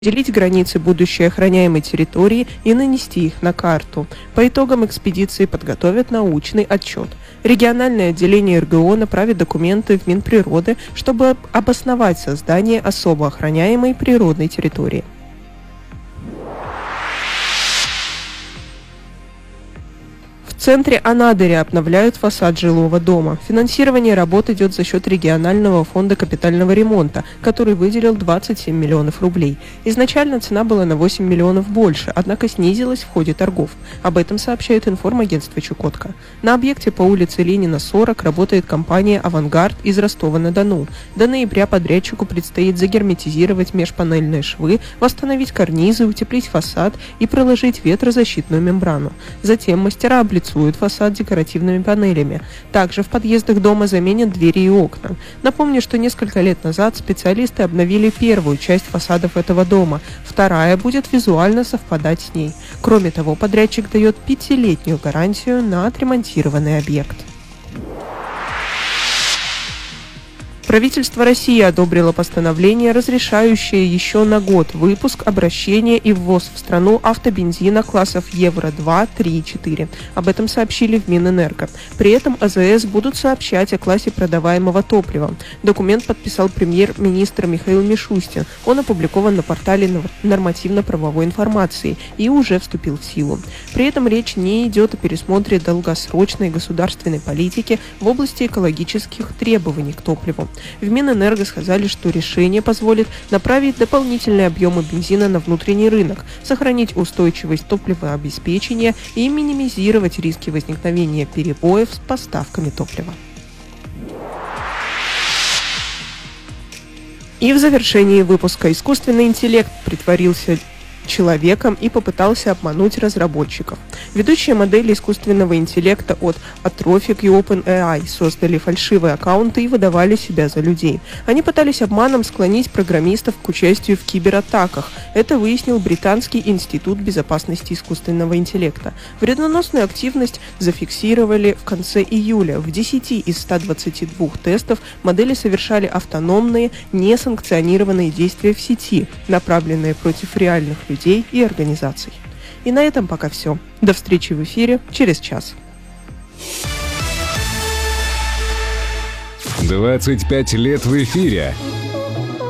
определить границы будущей охраняемой территории и нанести их на карту. По итогам экспедиции подготовят научный отчет. Региональное отделение РГО направит документы в Минприроды, чтобы обосновать создание особо охраняемой природной территории. В центре Анадыря обновляют фасад жилого дома. Финансирование работ идет за счет регионального фонда капитального ремонта, который выделил 27 миллионов рублей. Изначально цена была на 8 миллионов больше, однако снизилась в ходе торгов. Об этом сообщает информагентство «Чукотка». На объекте по улице Ленина, 40 работает компания «Авангард» из Ростова-на-Дону. До ноября подрядчику предстоит загерметизировать межпанельные швы, восстановить карнизы, утеплить фасад и проложить ветрозащитную мембрану. Затем мастера облицуют фасад декоративными панелями. Также в подъездах дома заменят двери и окна. Напомню, что несколько лет назад специалисты обновили первую часть фасадов этого дома. Вторая будет визуально совпадать с ней. Кроме того, подрядчик дает 5-летнюю гарантию на отремонтированный объект. Правительство России одобрило постановление, разрешающее еще на год выпуск, обращение и ввоз в страну автобензина классов Евро-2, 3 и 4. Об этом сообщили в Минэнерго. При этом АЗС будут сообщать о классе продаваемого топлива. Документ подписал премьер-министр Михаил Мишустин. Он опубликован на портале нормативно-правовой информации и уже вступил в силу. При этом речь не идет о пересмотре долгосрочной государственной политики в области экологических требований к топливу. В Минэнерго сказали, что решение позволит направить дополнительные объемы бензина на внутренний рынок, сохранить устойчивость топливообеспечения и минимизировать риски возникновения перебоев с поставками топлива. И в завершении выпуска искусственный интеллект притворился человеком и попытался обмануть разработчиков. Ведущие модели искусственного интеллекта от Anthropic и OpenAI создали фальшивые аккаунты и выдавали себя за людей. Они пытались обманом склонить программистов к участию в кибератаках. Это выяснил Британский институт безопасности искусственного интеллекта. Вредоносную активность зафиксировали в конце июля. В 10 из 122 тестов модели совершали автономные, несанкционированные действия в сети, направленные против реальных людей и организаций. И на этом пока все. До встречи в эфире через час. 25 лет в эфире.